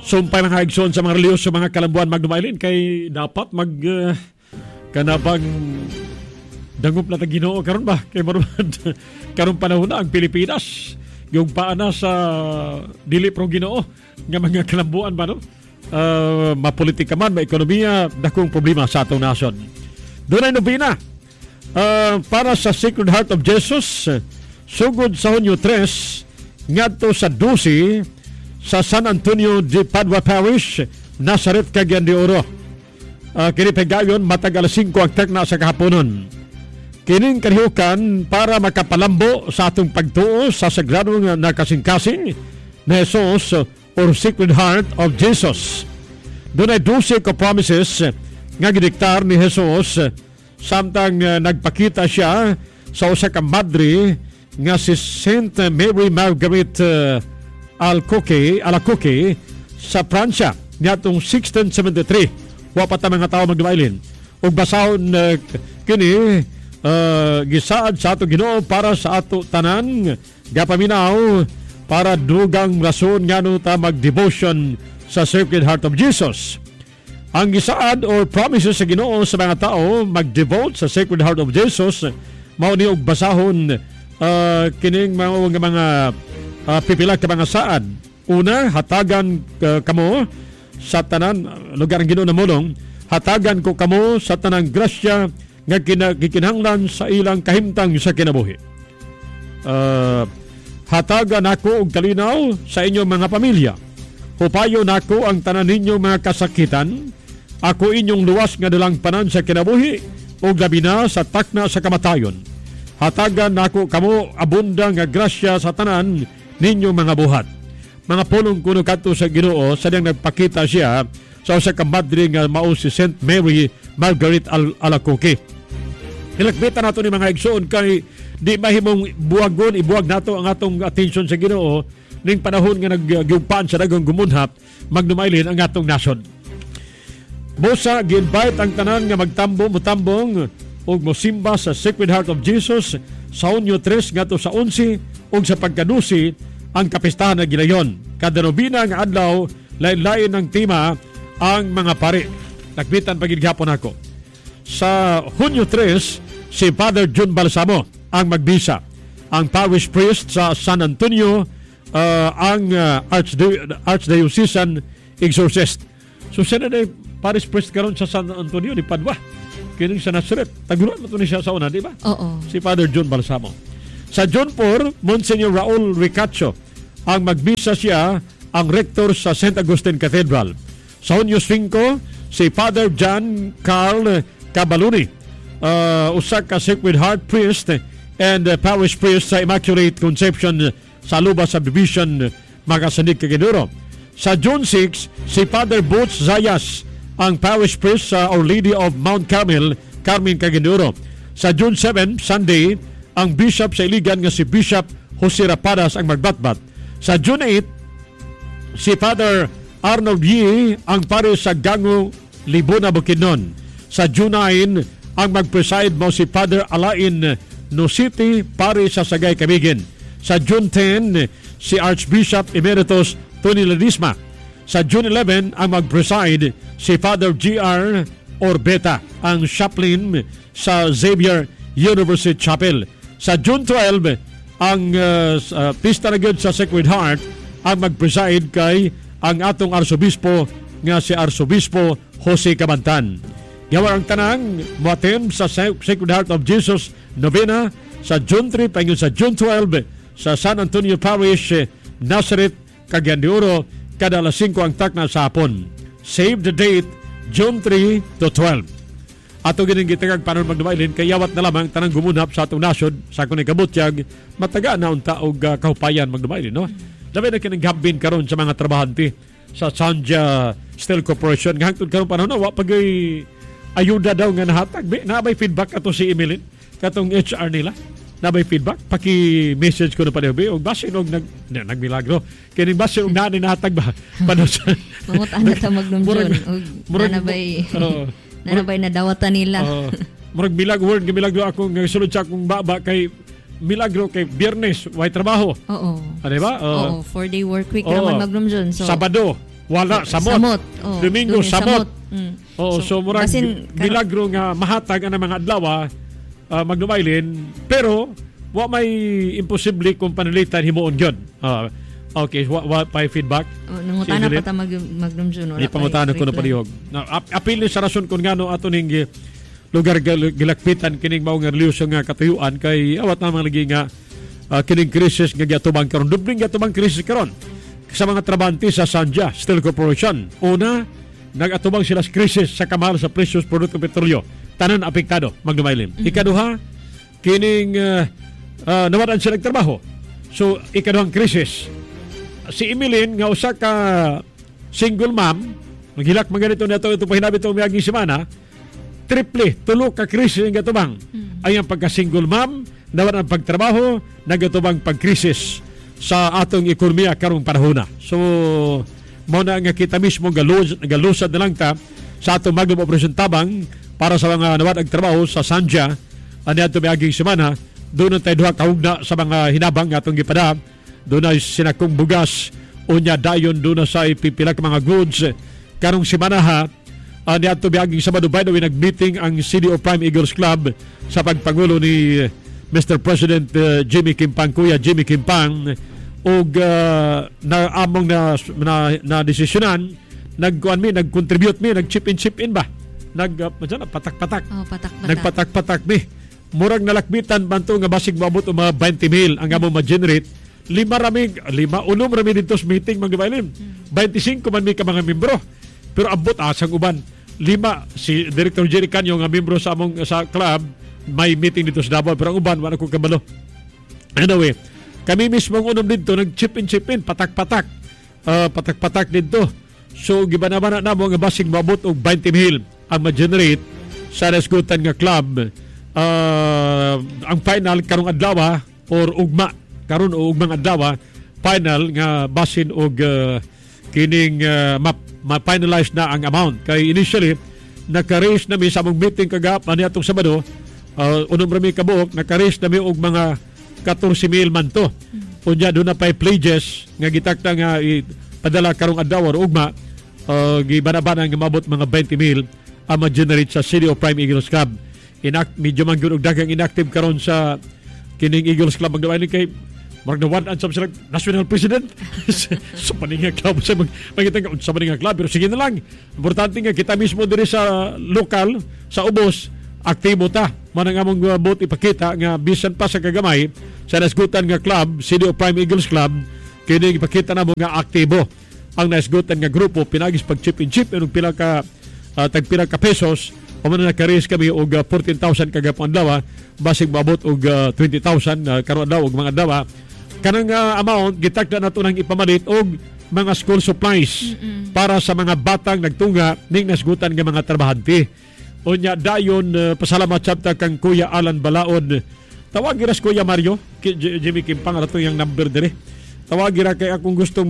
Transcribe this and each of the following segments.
sumpay mga igsoon sa mga relihiyon sa mga kalambuan magdumailin kay dapat kanabang dangup na Ginoo karon ba kay marumad karon panahon na ang Pilipinas yung paana sa dili pro Ginoo nga mga kalambuan ba no mapolitika man maekonomiya dakong problema sa atong nasod. Dunay nobina para sa Sacred Heart of Jesus sugod sa Hunyo 3 ngadto sa 12 sa San Antonio de Padua Parish, Nazareth, Cagayan de Oro. Kini pegayon matag alas 5 ang tekna sa kahaponon. Kining kalihukan para makapalambo sa atong pagtuo sa sagradong nakasing-kasing na Jesus or Sacred Heart of Jesus. Doon ay 12 ka promises nga gidiktar ni Jesus samtang nagpakita siya sa usa ka madre nga si Saint Mary Marguerite Alacoque sa Pransya niadtong 1673. Wa pa ta mga tawo magdumailin ug basahon kini gisaad sa ato Ginoo para sa ato tanan gapaminaw para dugang rason ngano ta mag-devotion sa Sacred Heart of Jesus. Ang gisaad or promises sa Ginoo sa mga tao mag-devote sa Sacred Heart of Jesus mao ni og basahon kining mga pipila ka mga saad. Una, hatagan kamo sa tanan lugar ang Ginoo namulong, hatagan ko kamo sa tanang grasya nga gikinahanglan sa ilang kahimtang sa kinabuhi. Hatagan ako og kalinaw sa inyong mga pamilya. Hupayo nako ang tanan ninyong mga kasakitan. Ako inyong luwas nga dalangpanan sa kinabuhi ug labi na sa takna sa kamatayon. Hatagan nako kamo abunda nga grasya sa tanan ninyo mga buhat. Mga pulong kuno kadto sa Ginoo sadyang nagpakita siya sa usa ka madre nga mao si Saint Mary Marguerite Alacoque. Hilakbitan nato ni mga igsoon kay di mahimong ibuwag nato ang atong atensyon sa Ginoo ning panahon nga nagyugpaan sa daghang gumunhap magnumailin ang atong nasod. Busa gi-invite ang tanan nga mutambong ug mosimba sa Sacred Heart of Jesus sa Hunyo 3 ngadto sa 11 ug sa pagkadusi ang kapistahan na gilayon. Kada nobina nga adlaw lain-lain ang tema ang mga pari. Nakbitan pagigihapon ako. Sa Hunyo 3 si Father John Balsamo ang magbisa. Ang parish priest sa San Antonio ang Archdiocesan Exorcist. So siya na parish priest karon sa San Antonio di Padua. Kining sa Nazareth. Tagulan mo ni siya sa una, di ba? Oo. Si Father John Balsamo. Sa John 4, Monsignor Raul Ricacho ang magbisa siya ang rector sa St. Augustine Cathedral. Sa Hunyo 5, si Father John Carl Cabaluni, usa ka Sacred Heart priest and parish priest sa Immaculate Conception sa Luba Subdivision, Magasanig, Cagayan. Sa June 6, si Father Boots Zayas ang parish priest sa Our Lady of Mount Carmel, Carmen, Cagayan. Sa June 7, Sunday, ang bishop sa Iligan nga si Bishop Jose Rapadas ang magbatbat. Sa June 8, si Father Arnold Yee ang parish sa Gango, Libuna, Bukidnon. Sa June 9, ang mag-preside mo si Father Alain Nositi, parish sa Sagay, Camiguin. Sa June 10, si Archbishop Emeritus Tony Ledesma. Sa June 11, ang mag-preside si Father G.R. Orbeta, ang chaplain sa Xavier University Chapel. Sa June 12, ang pista na gyud sa Sacred Heart ang mag-preside kay ang atong Arsobispo nga si Arsobispo Jose Cabantan. Yawa ang tanang muatem sa Sacred Heart of Jesus novena sa June 3 paingon sa June 12 sa San Antonio Parish, Nazareth, Cagayan de Oro, kada alas 5 ang takna sa hapon. Save the date, June 3 to 12. Ato gining gitagag panon magdumailin kay yawat na lamang tanang gumunhap sa atong nasod sa kunay kabutyag mataga na unta og kahupayan magdumailin, no? Labi na kining gambin karon sa mga trabahante sa Sanja Steel Corporation nga hangtod karon panahon wa pagay ayuda daw nga nahatag. Nabay feedback ato si Emilin katong HR nila. Nabay feedback paki-message ko na pa daw og basin og nagmilagro kining basin og nani nahatag ba paano sa mamut ana ta magnumjon og nanabay na dawatan nila. Murag milagro word milagro ako nga sulod sa akong baba kay milagro kay Biyernes way trabaho. Oo. Ano ba? Oo, 4-day work week naman magnumjon. So Sabado wala samot. Domingo samot. So murag milagro nga mahatag ang mga adlaw magnumailin, pero wa may imposible kung panalitan himuon gyud. Okay, what pa feedback? Nangutana pa ta Magnum June. Ni pangutana ko na palihog. Apil ni sa rason kung ngano ato ning lugar gilakpitan kining mao nga relusyon nga katuyuan kay awat namang lagi nga kining krisis nga giatubang karon. Dubling giatubang krisis karon sa mga trabante sa Sanja Steel Corporation. Una, nag-atubang sila sa krisis sa kamahal sa presyos produkto petrolyo. Tanan apektado, Magdumaylin. Ikaduha, kining nawadan sila trabaho. So, ikaduhang krisis. Si Emilyn, nga usa ka single mom, maghilak maganito na ito pahinabi itong miyaging semana, triple, tulo ka krisis ang gatubang. Ay ang pagka-single mom, nawadan ang pagtrabaho, nagatubang pagkrisis sa atong ekonomiya karong panahon na. So, muna nga kita mismo galusad na lang ta sa atong Magnum Operation Tabang para sa mga nawadag trabaho sa Sanja ani ato miaging semana. Doon tayo duha kahugna sa mga hinabang nga atong gipada. Doon ay sinakong bugas unya dayon doon na sa ipipila ka mga goods karong semana ha. Ani ato miaging Sabado, by the way, nag-meeting ang CDO Prime Eagles Club sa pagpangulo ni Mr. President Jimmy Kimpang, Kuya Jimmy Kimpang, og naamong na desisyonan, nag-contribute mi, nag-chip in ba? Patak-patak. Nagpatak-patak mi. Murag nalakbitan banto nga basig maabot o mga 20,000 ang among ma-generate. Unom rami dito sa meeting mga bailin. 25 man mi ka mga membro. Pero abot asang uban. 5 si Director Jerry Canyo nga membro sa among sa club, may meeting dito sa Davao, pero ang uban wala ko kabalo. Anyway, kami mismo ang unom dito nag-chip in, patak-patak. Patak-patak dito. So gibana-bana na mo nga basig maabot og 20,000 ang ma-generate sa nasgutan nga club. Ang final karong adlaw or ugma karon o ugmang adlaw final nga basin og kining ma-finalize na ang amount. Kay initially naka-raise na mi sa among meeting kagahapon ni atong Sabado, unom rami kabuok, naka-raise na mi og mga 14,000 man to. Unya doon na pa'y pledges nga gitakta nga padala karong adlaw or ugma, gibana-bana nga mabot mga 20,000 ang ma-generate sa City of Prime Eagles Club. Medyo man gyud og daghang inactive karon sa kining Eagles Club magdawain kay magnawan ang sila national president sa paninga club sa magitang sa paninga club, pero sige na lang, importante nga kita mismo diri sa lokal sa ubos aktibo ta man ang among boat ipakita nga bisan pa sa kagamay sa nasgutan nga club City of Prime Eagles Club kini ipakita na mo nga aktibo ang nasgutan nga grupo pinagis pag chip in pila ka tagpila ka pesos o man naka-raise kami og 14,000 kagapon adlaw basig maabot og 20,000 karon adlaw og mga adlaw. Kanang amount gitakda nato nang ipamalit og mga school supplies para sa mga batang nagtunga ning nasgutan nga mga trabahante. Unya dayon pasalamat sabta kang Kuya Alan Balaod. Tawag gira Kuya Mario, Jimmy Kimpang ato yang number dire. Tawag gira kay akong gustong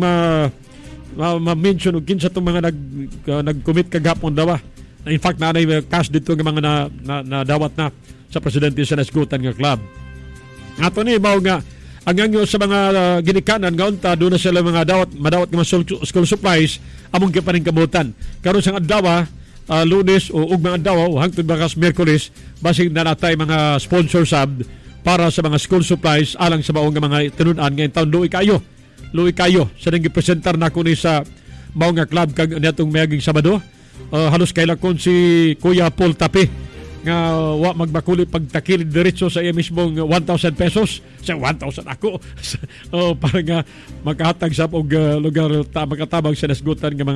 ma-mention og kinsa tong mga nag-commit kagapon daw. In fact, nanay cash dito ng mga nadawat na sa presidente sa nasgutan nga club. Ato ni mao nga ang angyo sa mga ginikanan nga unta doon na sila mga madawat nga school supplies among gipaning kabutan. Karon sang adlaw Lunes o ugmang adlaw hangtod bakas Miyerkules basig na natay mga sponsor sub para sa mga school supplies alang sa maong mga tinun-an nga taon luoy kayo sa nang gipresentar nako ni sa mao nga club kag netong mayaging Sabado. Halos kailakon si Kuya Paul Tapi nga wa magbakuli pagtakilid diretso sa iya mismong 1,000 pesos sa 1,000 ako para nga makahatag sa og lugar makatabang sa nasgutan nga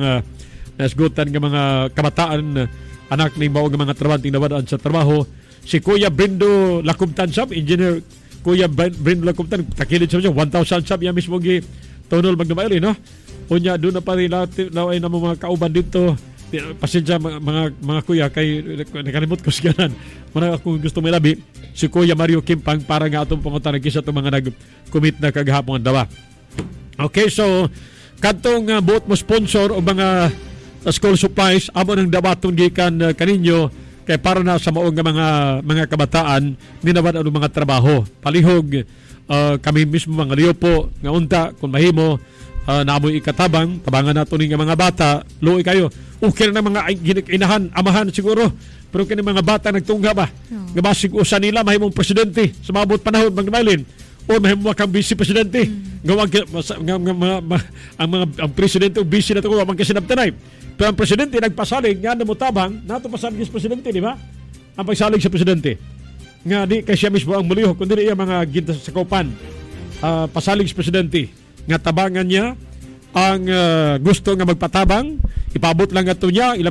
mga kabataan anak ni mao nga mga trabahante nawadaan sa trabaho. Si Kuya Brindo Lacubtan sab, engineer Kuya Brindo Lacubtan, takilid sa 1,000 sab iya mismo gi tunol magdumayli no. Unya doon na pa rin laway na mga kauban dito. Pasensya mga kuya kay nakalimot ko siganan. Muna akong gusto may labi si Kuya Mario Kimpang para nga atong pangutan kisa itong mga nag-commit na kagahapon ang dawa. Okay, so katong buot mo sponsor o mga school supplies amo nang dawaton gikan kaninyo kay para na sa maong mga kabataan ninawad ang mga trabaho palihog kami mismo mga liyopo nga unta kung mahimo namoy ikatabang, tabangan nato ni nga mga bata, luoy kayo. Okay na mga inahan, amahan siguro. Pero kini mga bata nagtungga ba? Nga basig usa nila mahimong presidente sa mabot panahon magmailin. O mahimo kang vice presidente. Ang presidente o vice na to man kasinabtanay. Pero ang presidente nagpasalig nga namo tabang, nato pasalig sa presidente, di ba? Ang pagsalig sa presidente. Nga di kay siya mismo ang mulihok kundi iya mga ginta sa kaupan. Pasalig sa presidente nga tabangan niya ang gusto nga magpatabang, ipabot lang ato niya ilang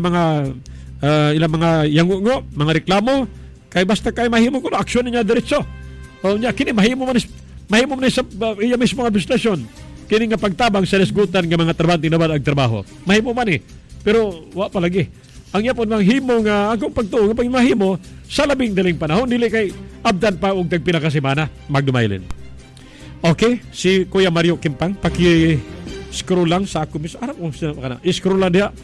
mga yangungo, mga reklamo kay basta kay mahimo ko aksyon niya diretso. O niya kini mahimo man sa iya mismo administrasyon. Kini nga pagtabang sa resgutan nga mga trabahante naman ang trabaho. Mahimo man pero wa pa lagi. Ang yapon manghimo nga akong pagtuo pag mahimo sa labing daling panahon dili kay abdan pa og tagpila ka semana magdumaylin. Okay, si Kuya Mario Kimpang, paki-scroll lang sa ako mismo. Arap mo siya ka na. I-scroll lang diya.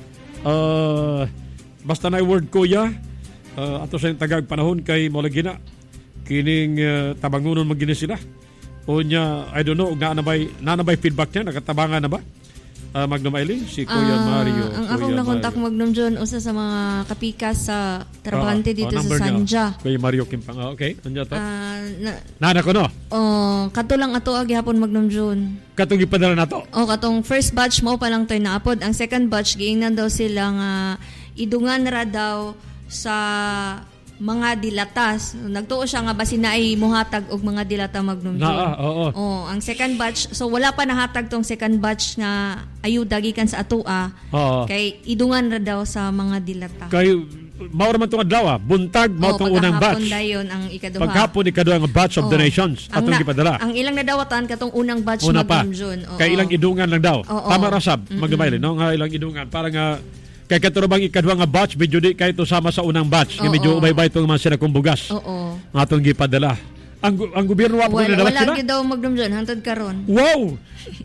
Basta na word Kuya, ato sa yung tagag panahon kay Molagina, kining tabangunon magina sila. O niya, I don't know, nanabay feedback niya, nakatabangan na ba? Magnum Eileen, si Kuya Mario. Ang akong nakontak Magnum John, usa sa mga kapikas sa trabahante dito sa Sanja. Kuya Mario Kimpang, okay. Ano to? Nana ko no? Kato lang ato gihapon Magnum John. Katong ipadala na to? Katong first batch mo pa lang tayo naapod. Ang second batch, giingnan daw sila nga idungan ra daw sa mga dilatas. Nagtuo siya nga basin na ay muhatag og mga dilata Magnum John. Oo. Ang second batch, so wala pa nahatag tong second batch nga ayuda gikan sa atua. Kay idungan ra daw sa mga dilata. Kay mao man tong adlaw, buntag mao tong unang batch. Dayon ang ikaduha. Paghapon ikaduha nga batch of donations atong gipadala. Ang ilang nadawatan katong unang batch Magnum John. Kay ilang idungan lang daw. Tama ra sab magdumaylin no nga ilang idungan para nga kay katurubang ikaduha nga batch medyo di kay to sama sa unang batch nga medyo ubay-bay tong mga sila kung bugas nga atong gipadala. Ang gobyerno wa pa nadala sila. Wala gyud daw Magnum John hangtod karon. Wow.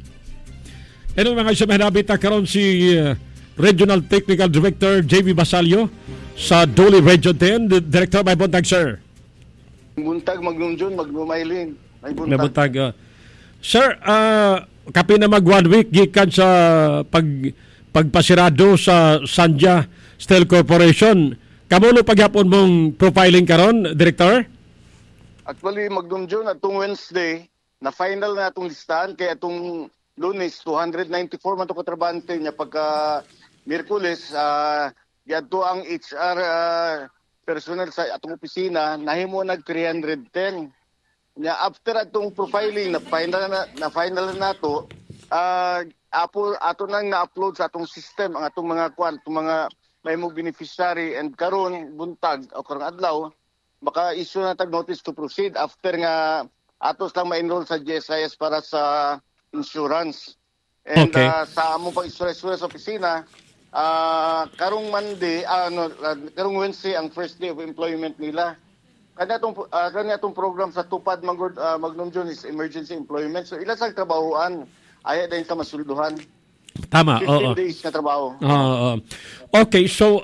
Mga isa mahinabita karon si Regional Technical Director JB Basalio sa Dole Region 10. Director, may buntag sir. Buntag Magnum John, Magnum Eileen. May buntag. Sir, kapi na mag 1 week gikan sa pagpasirado sa Sanja Steel Corporation. Kamulo paghapon mong profiling karon, Director? Actually, Magnum John, atong Wednesday, na final na atong listahan kay atong Lunes 294 man to katrabante niya pagka Miyerkules yadto ang HR personnel sa atong opisina nahimo nag 310. Nya after atong profiling na final na nato ato nang na-upload sa atong system ang atong mga mga mahimong beneficiary and karon buntag o karong adlaw maka-issue na tag notice to proceed after nga atos lang ma-enroll sa GSIS para sa insurance. And sa among pag-issue sa opisina karong Monday karong Wednesday ang first day of employment nila. Kanya atong program sa tupad Magnum John is emergency employment. So ila sa trabahoan aya din sa masulduhan. Tama, 15 days na trabaho. Okay, so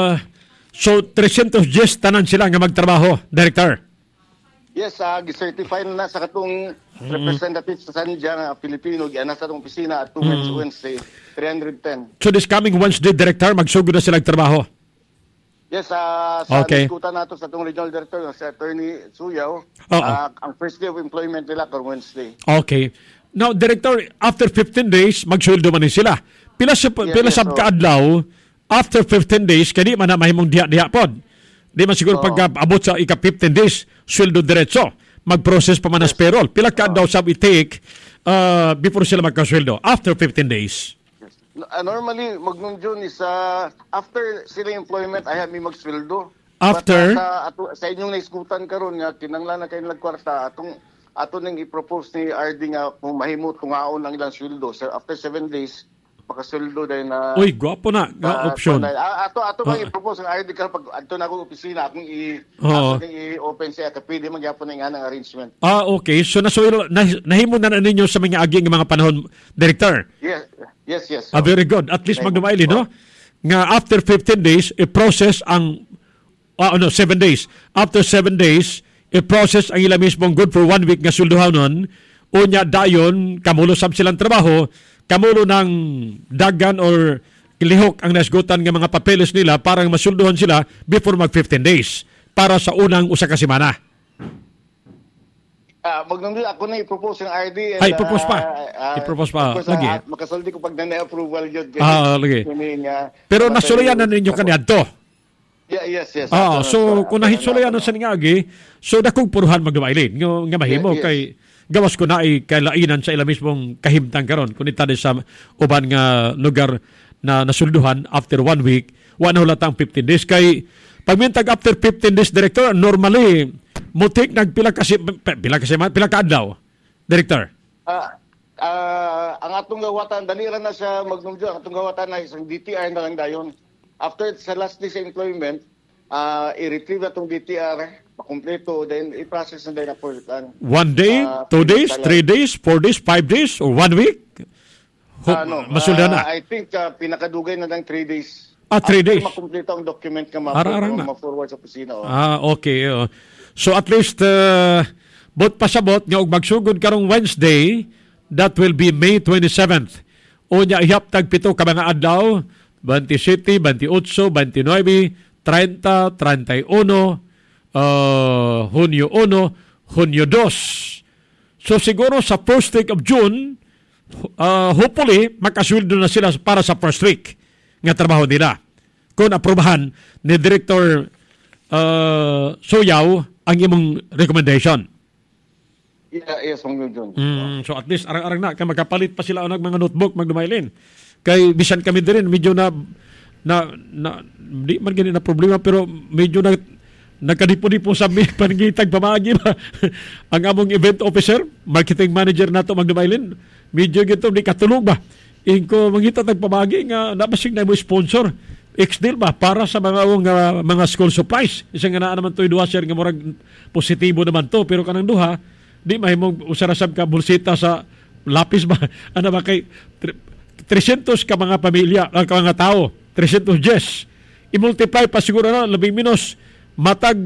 310 tanan sila nga magtrabaho, Director. Yes, gi-certify na sa katong representative sa Sanja nga Pilipino giana sa atong opisina at Wednesday 310. So this coming Wednesday, Director, magsugod na sila trabaho. Yes, sa diskutan nato sa atong regional director si Attorney Suyaw, ang first day of employment nila karong Wednesday. Okay. Now, Director, after 15 days, magsweldo man sila. Pila sab kaadlaw, after 15 days, kadi man na mahimong diha-diha pod. Di man siguro pag-abot sa ika-15 days, sweldo diretso. Mag-process pa man as payroll. Pila kaadlaw sab i-take before sila magkasweldo? After 15 days. Normally, Magnum John is after sila employment, ay may magsweldo. After? Sa inyong naiskutan karon nga, kinanglan na kayo nagkwarta, ato nang i-propose ni RD nga kung mahimo tungaon ang ilang sweldo. So after 7 days, makasweldo dahil na... Uy, gwapo na. Option. Ato bang i-propose ng RD ka pag ato na akong opisina, akong i-open siya, kapili magyapon na nga ng arrangement. Okay. So nahimo na ninyo sa mga aging mga panahon, Director? Yes. Very good. At least magdumaili, no? Nga after 15 days, i-process ang... 7 days. After 7 days, i-process ang ila mismong good for 1 week nga sulduhanon, unya dayon, kamulo sab silang trabaho, kamulo ng dagan or lihok ang nasgutan ng mga papeles nila para masulduhan sila before mag 15 days para sa unang usa ka semana. Magnum ako na i-propose yung RD. Ay, propose pa. I-propose pa. Lagi. Makasulti ko pag na-approval yun. Lagi. Pero nasulayan na ninyo kaniyadto. Yes. So kung nahisulayan na sa ningagi, so dakong puruhan magdumailin. Nga mahimo kay gawas ko na ay kailainan sa ila mismong kahimtang karon kung itali sa uban nga lugar na nasulduhan after 1 week, wala latang 15 days. Kay pagmintag after 15 days, Director, normally, mutik pila ka adlaw, Director? Ang atong gawatan, daliran na siya magnumdyo, ang atong gawatan na isang DTR na lang dayon. After sa last day sa employment, i-retrieve atong DTR, makumpleto, then i-process na din na for 1 day, 2 days, 3 days, 4 days, 5 days, or 1 week? Masulda na. I think pinakadugay na ng 3 days. 3 days. Makumpleto ang document ka ma-forward sa kusina. Okay. So at least, bot pasabot nga og magsugod karong Wednesday, that will be May 27th. Unya ihaptag pito ka mga adlaw, 27, 28, 29, 30, 31, Hunyo 1, Hunyo 2. So siguro sa first week of June, hopefully, makasweldo na sila para sa first week nga trabaho nila. Kung aprobahan ni Director Soyaw ang imong recommendation. Yes, John. So at least arang-arang na, kaya magkapalit pa sila ng mga notebook magdumailin. Kay bisan kami din, medyo di man ganun na problema, pero medyo nagkadipo-dipo sa paningitag pamagi ba. Ang among event officer, marketing manager nato magdumailin, medyo gito di katulog ba. Ingko mangita tagpamagi nga nabasig na mo sponsor X-deal ba para sa mga school supplies. Isang nga na naman to duha sir nga murag positibo naman to, pero kanang duha di mahimong usarasab ka bulsita sa lapis ba. Ano ba kay 300 ka mga pamilya, ka mga tao, 300 Jess. I-multiply pa siguro na labing minus matag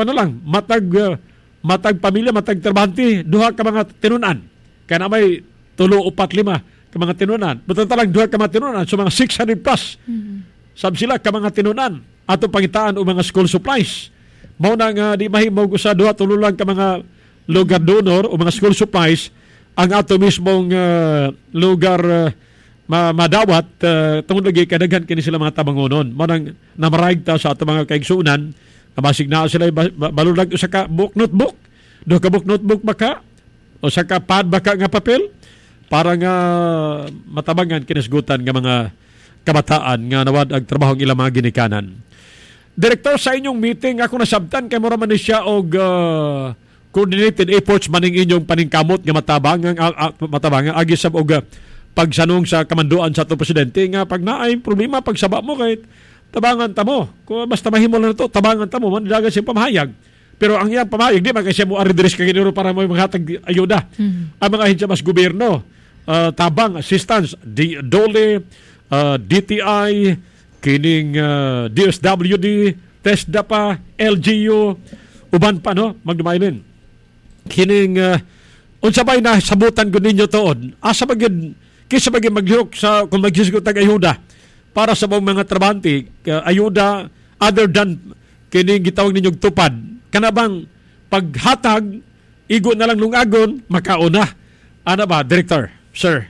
pamilya, matag trabahante, duha ka mga tinunan. Kaya na may 3, 4, 5 ka mga tinunan. Buta talang duha ka mga tinunan, so mga 600 plus. Sab sila ka mga tinunan ato pangitaan o mga school supplies. Mao na nga di mahimog sa duha tulo lang ka mga lugar donor o mga school supplies ang ato mismong lugar madawat tungod lagi kadaghan kini sila mga tabangonon. Mao nang namarayag ta sa ato mga kaigsuunan kabasig na sila balulag usa ka book notebook, duha ka book notebook baka o sa ka pad baka nga papel para nga matabangan kinisgutan nga mga kabataan nga nawad ang trabaho ng ilang mga ginikanan. Director, sa inyong meeting ako nasabtan kay mura man ni siya og coordinated efforts maning inyong paningkamot nga matabangan agi sa og pagsanong sa kamanduan sa ato presidente nga pag naay problema pagsaba mo kay tabangan ta mo. Kung basta mahimo lang to, tabangan ta mo man dagan siya pamahayag. Pero ang iyang pamahayag di man kay siya mo address kay ginuro para mo maghatag ayuda. Ang mga ahensya mas gobyerno, tabang assistance, DOLE, DTI, kining DSWD, TESDA pa, LGU, uban pa no, magdumailin. Kining unsa bay na sabutan gud ninyo tuod? Asa bagid kisa bagid maglihok sa kung maghisgot tag ayuda para sa mga trabahante, ayuda other than kining gitawag ninyong tupad. Kana bang paghatag igo na lang lungagon makauna. Ano ba, Director? Sir.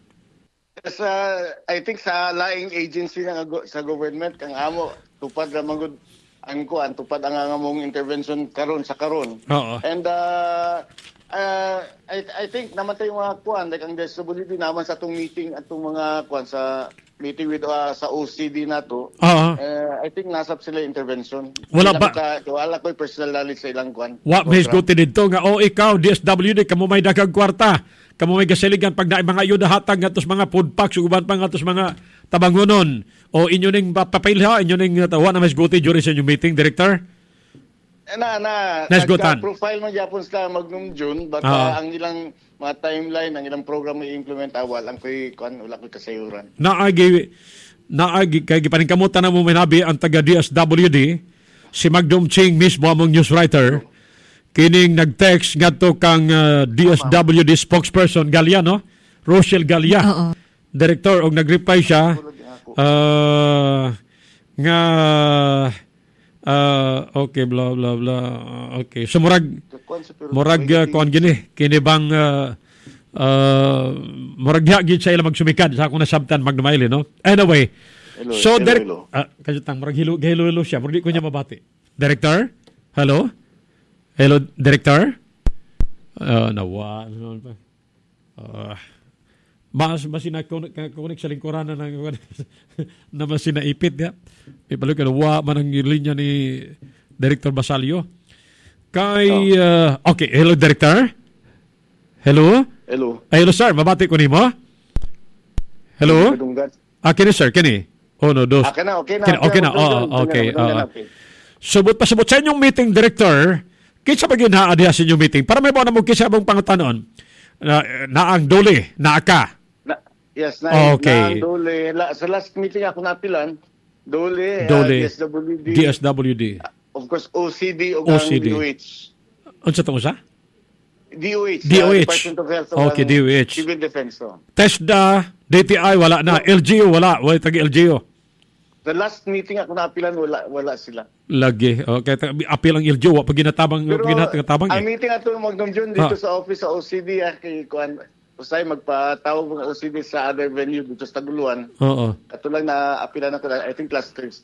I think sa laing agency sa government kang amo tupad ra magud ang kuan tupad ang among intervention karon. Oo. And I think naman tayo mga kuan like ang disability naman sa atong meeting atong mga kuan sa meeting with sa OCD nato. I think nasab sila intervention. Wala ba? Wala ko'y personal knowledge sa ilang kuan. Wa may gutin dito nga ikaw DSWD kamo may daghang kwarta. Kamo may gasiligan pag naay mga ayuda hatag ngadtos mga food packs uban pa ngadtos mga tabangonon o inyo ning papilha inyo ning wa na mas guti during sa inyong meeting, Director? Profile man gyapon sila magnum June but ang ilang mga timeline ang ilang program i-implement wala koy kasayuran. Naagi kay gipaningkamutan na mo minabi ang taga DSWD si Magdum Ching mismo among news writer. Kining nag-text ngadto kang DSWD spokesperson Galia, no? Rochelle Galia. Director, og nag-reply siya nga okay, blah blah blah. Okay, so murag kuan gini kini bang murag gid sa ila magsumikad sa akong nasabtan magnumaili, no? Anyway, hello, so kajutang murag hilo siya, murag di ko niya mabati. Director? Hello? Hello, Director? Nawa. Mas sinakonek sa lingkuran na mas sinaipit ya. Ipalo ka nawa man ang linya ni Director Basalio. Kay okay, hello Director. Hello? Hello sir, mabati ko nimo. Hello? Kini sir, kini. Oh no, dos. Okay na. Okay. Subot sa inyong meeting, Director. Kinsa ba ginaha diha sa inyong meeting? Para may ba na mo kinsa bang pangutanon? Na ang dole, na ka. Yes, na okay. Dole. Sa last meeting ako napilan, Dole. DSWD. Of course, OCD o DOH. Ano sa itong sa? DOH. Department of Health. Okay, DOH. Civil Defense. TESDA, DTI, wala na. LGU, wala. Wala tagi-LGU. The last meeting ako napilan, wala sila. Lagi. Okay, apil ang LGU. Pag ginatabang. Pero ang meeting ato Magdong June dito sa office sa OCD, kay Kuan, usay magpatawag ng OCD sa other venue dito sa Taguluan. Oo. Ato lang na apilan ako, I think last Thursday.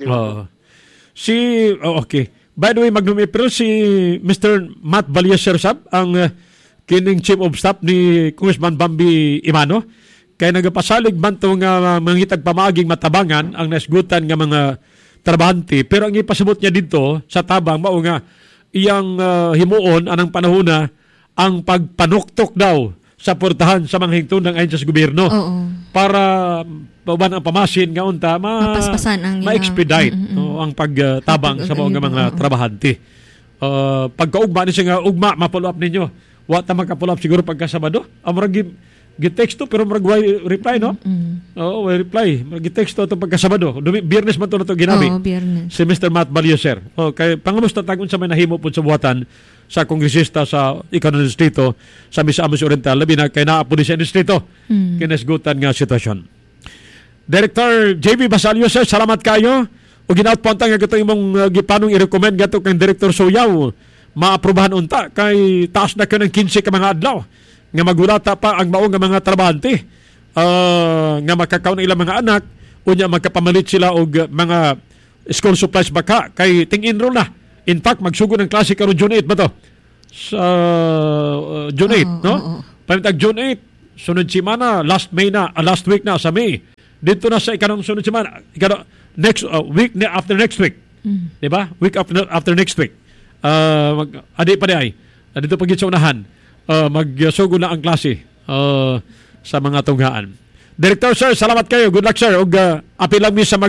Okay. By the way, Magnum April, si Mr. Matt Balyaser Sab, ang kining Chief of Staff ni Congressman Bambi Imano, kaya nagapasalig man ito nga mangitag pamaging matabangan ang nasgutan nga mga trabahante. Pero ang ipasabot niya dito sa tabang, mao nga iyang himuon anang panahona ang pagpanuktok daw sa portahan sa mga hingtong ayon sa gobyerno. Para pauban ang pamasin nga unta ma-expedite ang pagtabang sa mga trabahante. Pagkaugma ni siya nga ugma ma-follow up ninyo. Wa ta maka-follow up siguro pagka Sabado. Amurag gitexto pero marag reply, no? Oo, reply. Marag-texto ito pagka Sabado. Biyernes man ito na ito ginamit. Si Mr. Matt Balyaser. Kaya pangamusta tagon sa may nahimo po sa buhatan sa kongresista sa Ikanon Distrito sa Misamis Oriental, labi na kay naapo ni sa Distrito kinesgutan nga sitwasyon. Director JB Basalio, sir, salamat kayo. O ginautpontang nga ito imong gipanong i-recommend gato kang Director Soyaw maaprubahan unta kay taas na ka ng 15 ka mga adlaw nga magulata pa ang maong nga mga trabahante nga makakaon ilang mga anak unya magkapamalit sila og mga school supplies baka kay ting-enroll na. In fact, magsugod ng klase karon June 8 ba to? Sa June 8, no? Pamintag June 8, sunod simana, last week na sa May. Dito na sa ikanong sunod simana, next week after next week. Di ba? Week after next week. Adi pa di ay. Dito pagit sa unahan. Magsugod na ang klase sa mga tunggaan. Director, sir, salamat kayo. Good luck, sir. Og apil lang mi sa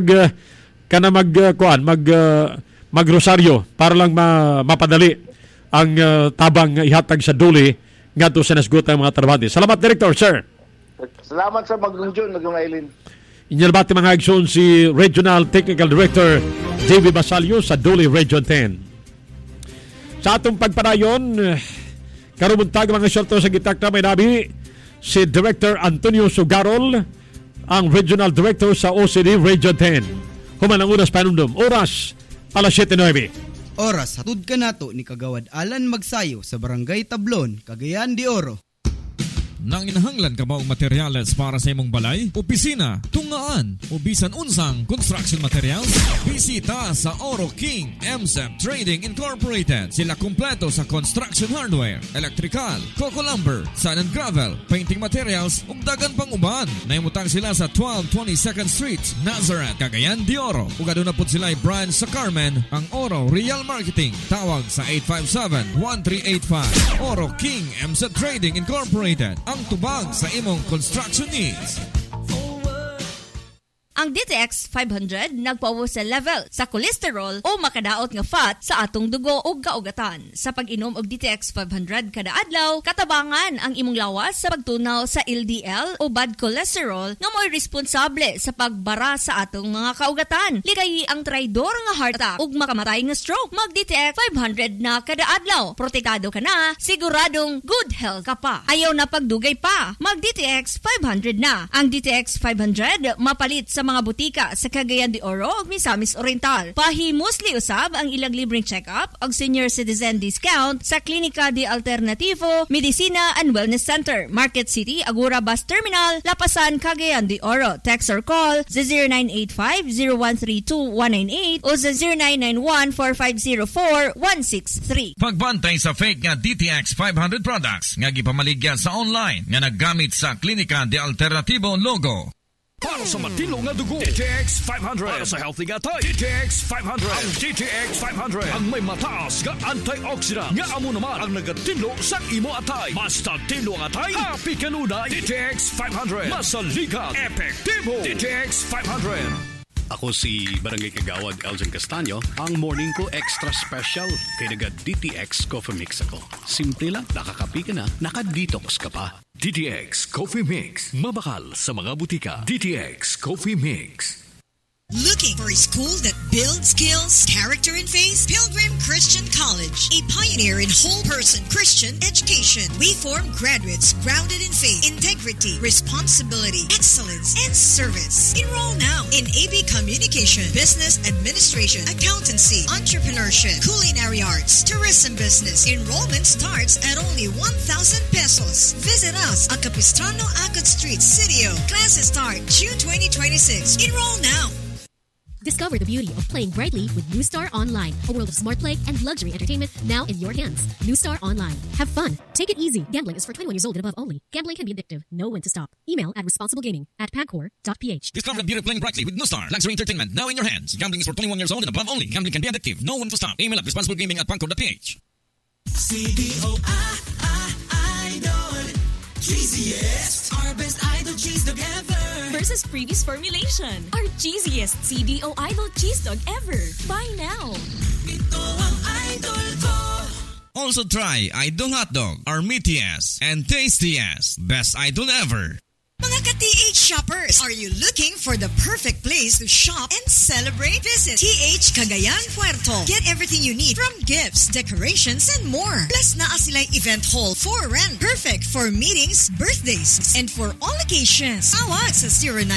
magrosaryo para lang mapadali ang tabang ihatag sa duli ngadto sa nasgutan mga trabahante. Salamat, Director, sir. Salamat sa Maglungjon, Maglungailin. Inyalbati mga aksyon si Regional Technical Director JB Basalio sa Dole Region 10. Sa atong pagpadayon, karubuntag mga syolto sa gitakta may nabi si Director Antonio Sugarol, ang Regional Director sa OCD Region 10. Human ang oras panundom. Oras alas 7:09. Oras hatud ka nato ni Kagawad Alan Magsayo sa Barangay Tablon, Cagayan de Oro. Nang inahanglan ka maong materyales para sa imong balay, opisina, tungaan, o bisan unsang construction materials, bisita sa Oro King MSEP Trading Incorporated. Sila kumpleto sa construction hardware, electrical, coco lumber, sand and gravel, painting materials, ug dagan pang uban. Naimutang sila sa 1222nd Street, Nazareth, Cagayan de Oro. Ug aduna pud sila branch sa Carmen, ang Oro Real Marketing. Tawag sa 857-1385. Oro King MSEP Trading Incorporated. Ang tubag sa imong construction needs. Ang DTX 500 nagpawo sa level sa cholesterol o makadaot nga fat sa atong dugo o kaugatan. Sa pag-inom og DTX 500 kada adlaw, katabangan ang imong lawas sa pagtunaw sa LDL o bad cholesterol nga mo'y responsable sa pagbara sa atong mga kaugatan. Ligay ang traidor nga heart attack ug makamatay nga stroke. Mag DTX 500 na kada adlaw. Protektado ka na, siguradong good health ka pa. Ayaw na pagdugay pa. Mag DTX 500 na. Ang DTX 500 mapalit sa mga butika sa Cagayan de Oro ug Misamis Oriental. Pahimusli usab ang ilang libreng check-up ug senior citizen discount sa Klinika de Alternativo, Medicina and Wellness Center, Market City, Agura Bus Terminal, Lapasan, Cagayan de Oro. Text or call 0985-0132-198 o 0991-4504-163. Pagbantay sa fake nga DTX 500 products nga gipamaligya sa online nga naggamit sa Klinika de Alternativo logo. Para sa matino nga dugo, DTX 500. Para sa healthy nga tayo, DTX 500. Ang DTX 500 ang may mataas nga antioxidant nga amo naman ang nagatilo sa imo atay. Basta tilo ang atay, happy kanunay. DTX 500. Masaligat, epektibo. DTX 500. Ako si Barangay Kagawad Elgin Castaño, ang morning ko extra special kay naga DTX Coffee Mix ako. Simple lang, nakakapi ka na, naka-detox ka pa. DTX Coffee Mix. Mabakal sa mga butika. DTX Coffee Mix. Looking for a school that builds skills, character, and faith? Pilgrim Christian College, a pioneer in whole-person Christian education. We form graduates grounded in faith, integrity, responsibility, excellence, and service. Enroll now in AB Communication, Business Administration, Accountancy, Entrepreneurship, Culinary Arts, Tourism Business. Enrollment starts at only 1,000 pesos. Visit us at Capistrano Acot Street, Sitio. Classes start June 2026. Enroll now. Discover the beauty of playing brightly with New Star Online, a world of smart play and luxury entertainment now in your hands. New Star Online. Have fun. Take it easy. Gambling is for 21 years old and above only. Gambling can be addictive. Know when to stop. Email at responsiblegaming@pagcor.ph. Discover the beauty of playing brightly with New Star luxury entertainment now in your hands. Gambling is for 21 years old and above only. Gambling can be addictive. Know when to stop. Email at responsiblegaming@pagcor.ph. Idol, cheesiest, our best idol cheese dog ever. Versus previous formulation, our cheesiest CDO Idol cheese dog ever. Buy now. Ito ang idol ko. Also try Idol Hot Dog, our meatiest and tastiest best idol ever. Mga ka-TH shoppers, are you looking for the perfect place to shop and celebrate? Visit TH Cagayan Puerto. Get everything you need from gifts, decorations, and more. Plus naa sila'y event hall for rent. Perfect for meetings, birthdays, and for all occasions. Tawag sa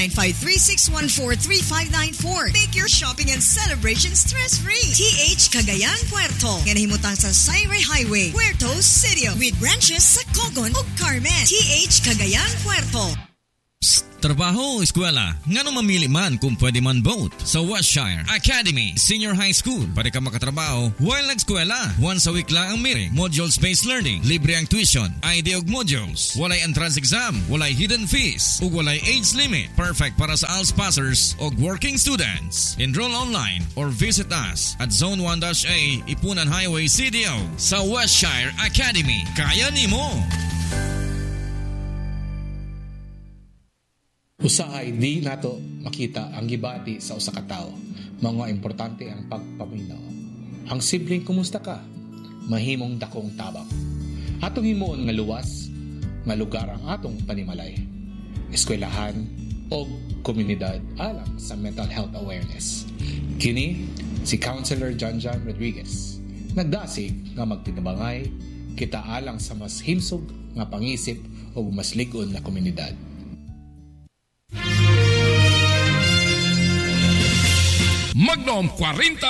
0953-614-3594. Make your shopping and celebration stress-free. TH Cagayan Puerto. Ganahimutang sa Sayre Highway, Puerto City. With branches sa Cogon ug Carmen. TH Cagayan Puerto. Trabaho, eskwela, nga no mamili man kung pwede man both. Sa Westshire Academy Senior High School, pwede ka makatrabaho while nag-eskwela. Once a week lang ang meeting. Module-based learning. Libre ang tuition. ID og modules. Walay entrance exam. Walay hidden fees. Ug walay age limit. Perfect para sa ALS passers og working students. Enroll online or visit us at Zone 1-A, Ipunan Highway, CDO. Sa Westshire Academy. Kaya nimo! Usahay di nato makita ang gibati sa usa ka tawo. Mga importante ang pagpaminaw. Ang simpleng kumusta ka, mahimong dakong tabang. Atong himuon nga luwas, nga lugar ang atong panimalay. Eskwelahan o komunidad alang sa mental health awareness. Kini si Councilor John Rodriguez. Nagdasig nga magtinabangay kita alang sa mas himsog nga pangisip o mas ligon na komunidad. Magnom 40